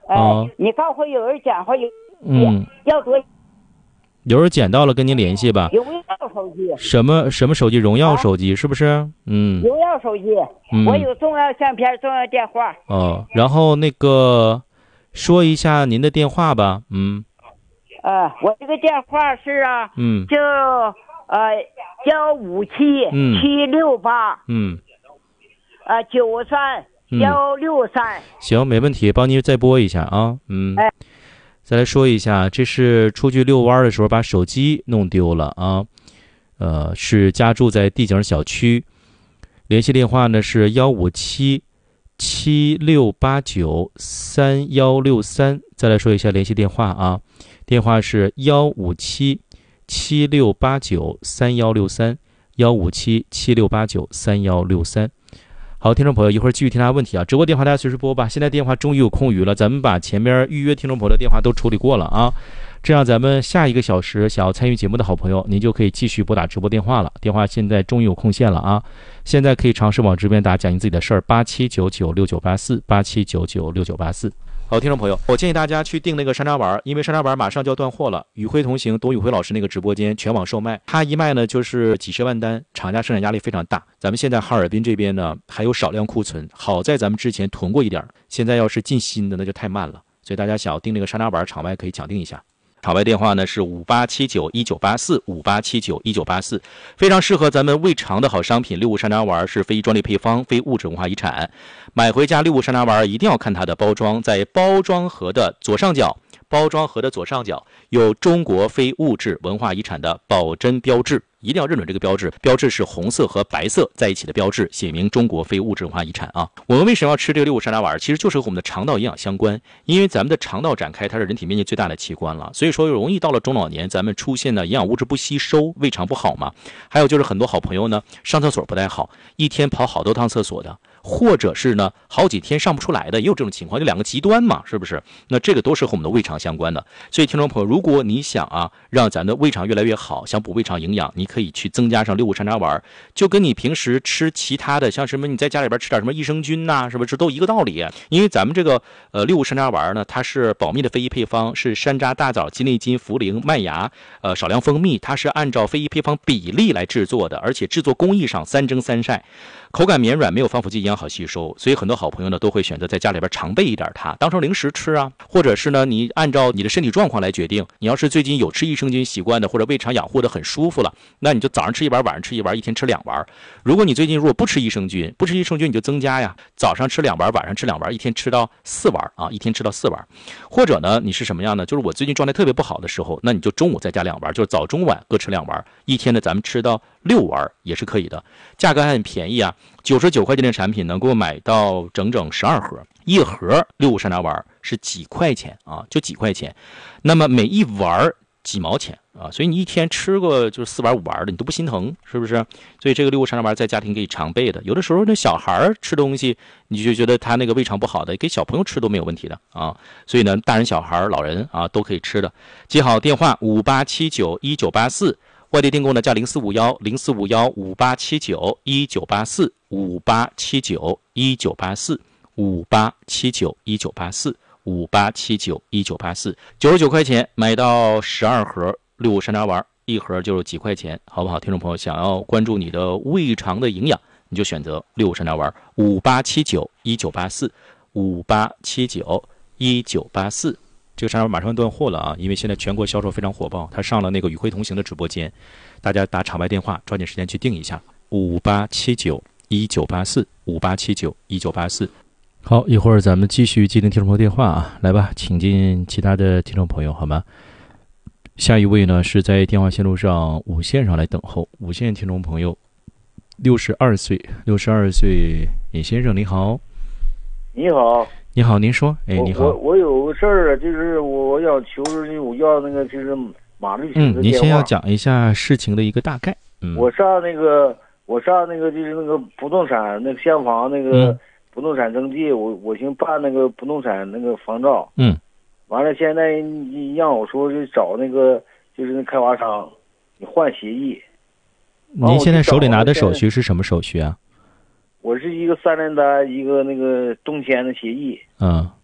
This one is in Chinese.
啊， 你告诉我有人捡回要多有人捡到了跟您联系吧。 荣耀手机。 什么手机？荣耀手机是不是？ 荣耀手机。我有重要相片、重要电话。 然后那个说一下您的电话吧。 我这个电话是就157-76893-163。 行，没问题，帮您再拨一下啊。再来说一下，这是出去遛弯的时候把手机弄丢了啊。是家住在地景小区，联系电话呢是157-7689-3163。再来说一下联系电话啊，电话是157-7689-3163，157-7689-3163。好，听众朋友，一会儿继续听他问题啊。直播电话大家随时拨吧。现在电话终于有空余了，咱们把前面预约听众朋友的电话都处理过了啊。这样咱们下一个小时想要参与节目的好朋友，您就可以继续拨打直播电话了。电话现在终于有空线了啊！现在可以尝试往直播间打，讲您自己的事儿，87996984，87996984。好，听众朋友，我建议大家去订那个山楂丸，因为山楂丸马上就要断货了。宇辉同行董宇辉老师那个直播间全网售卖，他一卖呢就是几十万单，厂家生产压力非常大。咱们现在哈尔滨这边呢还有少量库存，好在咱们之前囤过一点，现在要是进新的那就太慢了，所以大家想要订那个山楂丸，场外可以抢订一下。场外电话呢是58791984，58791984，非常适合咱们胃肠的好商品。六物山楂丸是非专利配方，非物质文化遗产。买回家六物山楂丸一定要看它的包装，在包装盒的左上角，有中国非物质文化遗产的保真标志，一定要认准这个标志，标志是红色和白色在一起的标志，写明中国非物质文化遗产啊。我们为什么要吃这个六物山楂丸？其实就是和我们的肠道营养相关，因为咱们的肠道展开它是人体面积最大的器官了，所以说容易到了中老年咱们出现的营养物质不吸收，胃肠不好嘛。还有就是很多好朋友呢上厕所不太好，一天跑好多趟厕所的，或者是呢好几天上不出来的，也有这种情况，就两个极端嘛，是不是？那这个都是和我们的胃肠相关的。所以听众朋友，如果你想让咱的胃肠越来越好，想补胃肠营养，你可以去增加上六物山楂丸，就跟你平时吃其他的像什么你在家里边吃点什么益生菌呐，是不是都一个道理？因为咱们这个六物山楂丸呢，它是保密的非遗配方，是山楂、大枣、鸡内金、茯苓、麦芽少量蜂蜜，它是按照非遗配方比例来制作的，而且制作工艺上3蒸3晒，口感绵软，没有防腐剂，营养好吸收。所以很多好朋友呢都会选择在家里边常备一点它，当成零食吃啊，或者是呢你按照你的身体状况来决定。你要是最近有吃益生菌习惯的，或者胃肠养护的很舒服了，那你就早上吃一丸，晚上吃一丸，一天吃2丸。如果你最近如果不吃益生菌你就增加呀，早上吃2丸，晚上吃2丸，一天吃到4丸啊，一天吃到4丸。或者呢你是什么样呢？就是我最近状态特别不好的时候，那你就中午再加2丸，就是早中晚各吃2丸，一天呢咱们吃到6丸也是可以的。价格还很便宜啊，99块钱的产品能够买到整整12盒，一盒六物山楂丸是几块钱啊，就几块钱。那么每一丸几毛钱啊，所以你一天吃个就是4丸5丸的，你都不心疼，是不是？所以这个六物山楂丸在家庭可以常备的。有的时候那小孩吃东西，你就觉得他那个胃肠不好的，给小朋友吃都没有问题的啊。所以呢，大人、小孩、老人啊都可以吃的。记好电话58791984。外地订购呢加0451-045158795，58791984，58791984，58791984，99块钱买到12盒六物山楂丸，一盒就是几块钱，好不好？听众朋友，想要关注你的胃肠的营养，你就选择六物山楂丸，58791984，58791984。这个山楂马上断货了啊，因为现在全国销售非常火爆，它上了那个宇辉同行的直播间，大家打场外电话，抓紧时间去订一下58791984，58791984。好，一会儿咱们继续接听听众朋友电话啊，来吧，请进其他的听众朋友好吗？下一位呢是在电话线路上5线上来等候，5线听众朋友，62岁尹先生，你好。 你好。 你好，您说。哎，你好。 我有个事儿，就是我想求助我要那个就是马律师的电话。 您先要讲一下事情的一个大概。 我上那个就是那个不动产那个现房那个不动产登记，我先办那个不动产那个房照。完了现在让我说就找那个就是那开发商，你换协议。 您现在手里拿的手续是什么手续啊？ 我是一个3联单，一个那个动迁的协议。